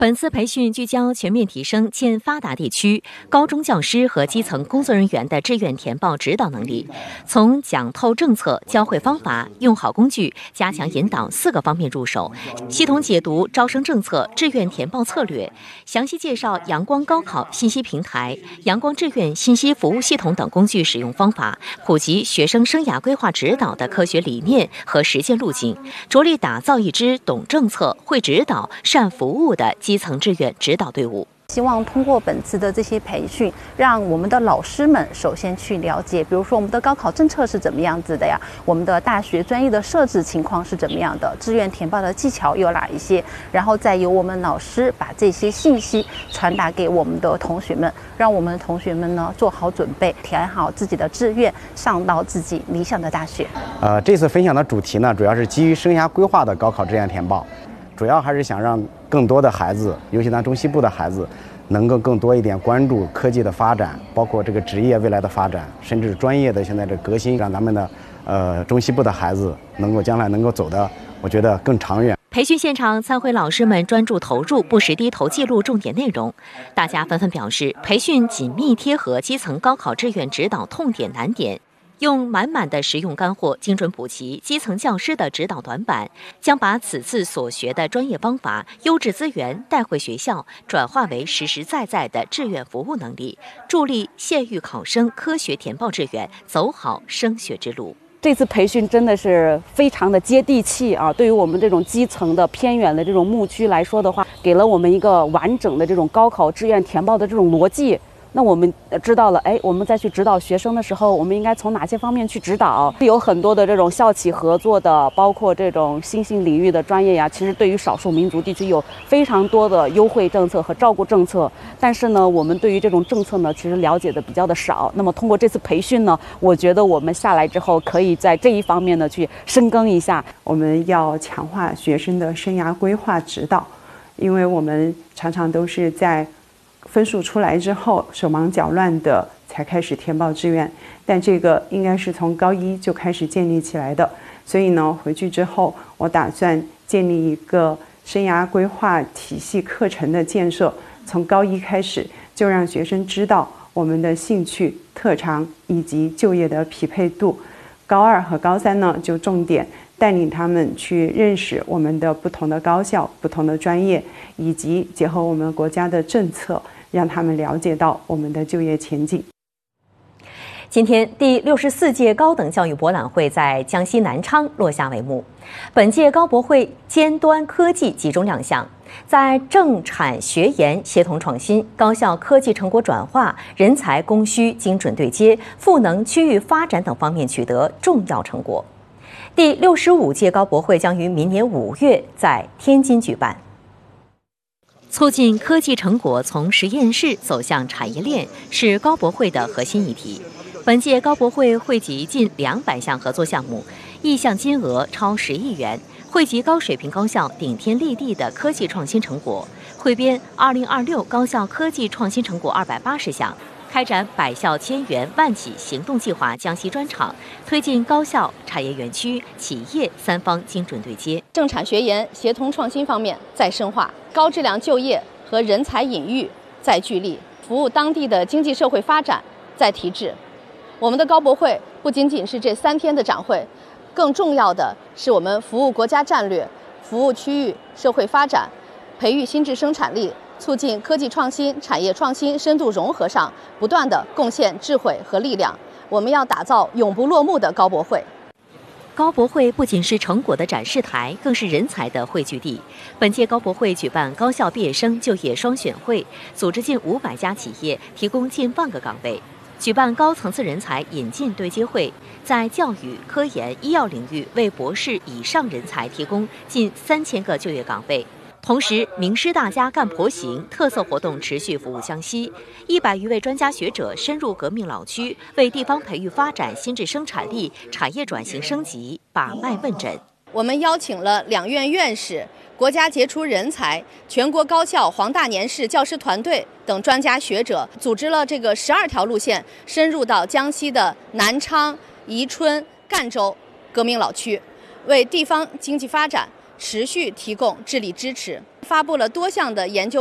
本次培训聚焦全面提升欠发达地区高中教师和基层工作人员的志愿填报指导能力，从讲透政策、教会方法、用好工具、加强引导4个方面入手，系统解读招生政策、志愿填报策略，详细介绍阳光高考信息平台、阳光志愿信息服务系统等工具使用方法，普及学生生涯规划指导的科学理念和实践路径，着力打造一支懂政策、会指导、善服务的基层志愿指导队伍。 希望通过本次的这些培训，让我们的老师们首先去了解，比如说我们的高考政策是怎么样子的呀，我们的大学专业的设置情况是怎么样的，志愿填报的技巧有哪一些，然后再由我们老师把这些信息传达给我们的同学们，让我们的同学们呢做好准备，填好自己的志愿，上到自己理想的大学。 这次分享的主题呢，主要是基于生涯规划的高考志愿填报。主要还是想让更多的孩子，尤其咱中西部的孩子，能够更多一点关注科技的发展，包括这个职业未来的发展，甚至专业的现在的革新，让咱们的中西部的孩子能够将来能够走得，我觉得更长远。 培训现场，参会老师们专注投入，不时低头记录重点内容。大家纷纷表示，培训紧密贴合基层高考志愿指导痛点难点。用满满的实用干货，精准补齐基层教师的指导短板，将把此次所学的专业方法、优质资源带回学校，转化为实实在在的志愿服务能力，助力县域考生科学填报志愿，走好升学之路。 这次培训真的是非常的接地气啊！对于我们这种基层的偏远的这种牧区来说的话，给了我们一个完整的这种高考志愿填报的这种逻辑。那我们知道了，我们再去指导学生的时候，我们应该从哪些方面去指导？有很多的这种校企合作的，包括这种新兴领域的专业呀，其实对于少数民族地区有非常多的优惠政策和照顾政策。但是呢，我们对于这种政策呢，其实了解的比较的少。那么通过这次培训呢，我觉得我们下来之后，可以在这一方面呢去深耕一下。 我们要强化学生的生涯规划指导，因为我们常常都是在分数出来之后手忙脚乱的才开始填报志愿，但这个应该是从高一就开始建立起来的。所以呢，回去之后我打算建立一个生涯规划体系课程的建设，从高一开始就让学生知道我们的兴趣、特长以及就业的匹配度。高2和高3呢，就重点带领他们去认识我们的不同的高校、不同的专业，以及结合我们国家的政策，让他们了解到我们的就业前景。 今天，第64届高等教育博览会在江西南昌落下帷幕。本届高博会尖端科技集中亮相，在政产学研协同创新、高校科技成果转化、人才供需精准对接、赋能区域发展等方面取得重要成果。第65届高博会将于明年5月在天津举办。促进科技成果从实验室走向产业链是高博会的核心议题。本届高博会汇集近200项合作项目，意向金额超10亿元，汇集高水平高校顶天立地的科技创新成果，汇编2026高校科技创新成果280项，开展百校千园万企行动计划江西专场，推进高校、产业园区、企业3方精准对接。 政产学研协同创新方面再深化，高质量就业和人才引育再聚力，服务当地的经济社会发展再提质。我们的高博会不仅仅是这3天的展会，更重要的是我们服务国家战略、服务区域社会发展、培育新质生产力、促进科技创新、产业创新深度融合上不断的贡献智慧和力量。我们要打造永不落幕的高博会。 高博会不仅是成果的展示台，更是人才的汇聚地。本届高博会举办高校毕业生就业双选会，组织近500家企业，提供近1万个岗位。举办高层次人才引进对接会，在教育、科研、医药领域为博士以上人才提供近3000个就业岗位。同时，名师大家干婆行特色活动持续服务江西，100余位专家学者深入革命老区，为地方培育发展新质生产力、产业转型升级把脉问诊。 我们邀请了2院院士、国家杰出人才、全国高校黄大年市教师团队等专家学者，组织了这个12条路线，深入到江西的南昌、宜春、赣州革命老区，为地方经济发展、 持续提供治理支持，发布了多项的研究